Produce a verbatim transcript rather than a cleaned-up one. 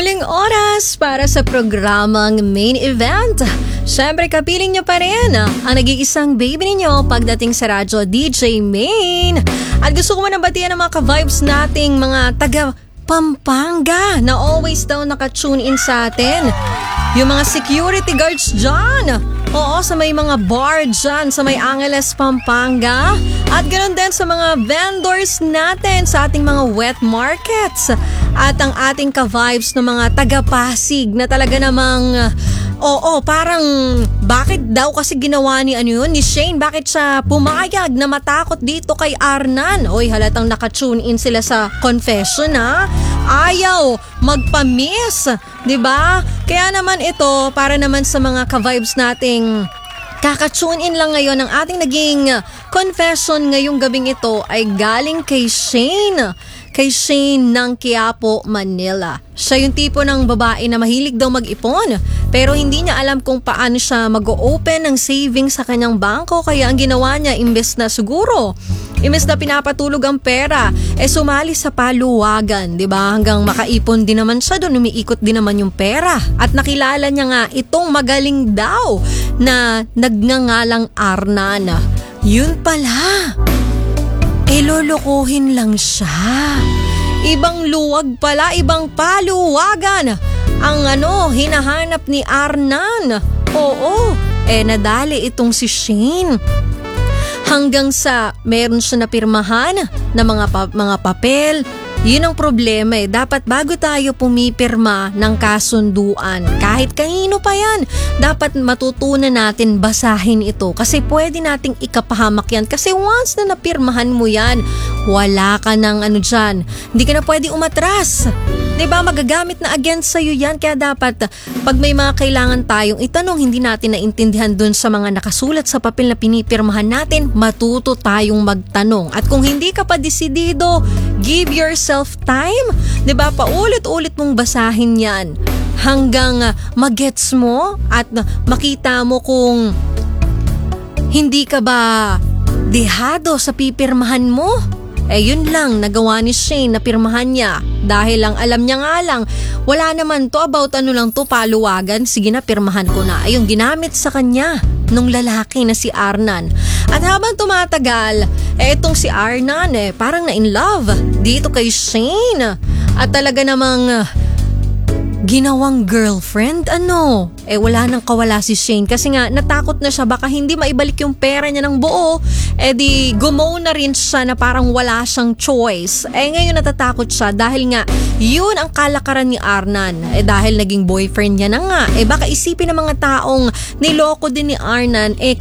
Huling oras para sa programang main event. Siyempre, kapiling nyo pa rin ang nag-iisang baby ninyo pagdating sa radyo, D J Main. At gusto ko man batiyan ang mga ka-vibes nating mga taga Pampanga na always daw naka-tune in sa atin. Yung mga security guards dyan. Oo, sa may mga bar dyan, sa may Angeles, Pampanga. At ganoon din sa mga vendors natin sa ating mga wet markets. At ang ating ka-vibes ng mga taga-Pasig na talaga namang, oo, parang bakit daw kasi ginawa ni ano yun, ni Shane, bakit siya pumayag na matakot dito kay Arnan? Oy, halatang naka-tune in sila sa confession, ha? Ayaw magpa-miss, 'di ba? Kaya naman ito para naman sa mga ka-vibes nating kaka-tune in lang ngayon, ang ating naging confession ngayong gabing ito ay galing kay Shane. Kay Shane ng Quiapo, Manila. Siya yung tipo ng babae na mahilig daw mag-ipon pero hindi niya alam kung paano siya mag-open ng savings sa kanyang bangko, kaya ang ginawa niya, imbes na siguro imbes na pinapatulog ang pera, eh sumali sa paluwagan, 'di ba? Hanggang makaipon din naman siya doon, umiikot din naman yung pera. At nakilala niya nga itong magaling daw na nagngangalang Arnan. Yun pala, eh lolokohin lang siya. Ibang luwag pala, ibang paluwagan ang ano, hinahanap ni Arnan. Oo, eh nadali itong si Shane. Hanggang sa meron siya napirmahan na mga, pa- mga papel. Yun ang problema eh. Dapat bago tayo pumipirma ng kasunduan, kahit kanino pa yan, dapat matutunan natin basahin ito. Kasi pwede nating ikapahamak yan. Kasi once na napirmahan mo yan, wala ka ng ano dyan. Hindi ka na pwede umatras. Diba, magagamit na against sa'yo yan. Kaya dapat, pag may mga kailangan tayong itanong, hindi natin naintindihan dun sa mga nakasulat sa papel na pinipirmahan natin, matuto tayong magtanong. At kung hindi ka pa desidido, give yourself time. Diba, paulit-ulit mong basahin yan hanggang magets mo at makita mo kung hindi ka ba dehado sa pipirmahan mo. Eh yun lang, nagawa ni Shane na pirmahan niya. Dahil lang alam niya nga lang, wala naman to, about ano lang to, paluwagan. Sige na, pirmahan ko na. Ay yung ginamit sa kanya nung lalaki na si Arnan. At habang tumatagal, eh itong si Arnan eh parang na in love dito kay Shane. At talaga namang uh, ginawang girlfriend, ano? Eh wala nang kawala si Shane kasi nga natakot na siya baka hindi maibalik yung pera niya ng buo. Eh di gumaw na rin siya na parang wala siyang choice. Eh ngayon natatakot siya dahil nga yun ang kalakaran ni Arnan. Eh dahil naging boyfriend niya na nga. Eh baka isipin ng mga taong niloko din ni Arnan, eh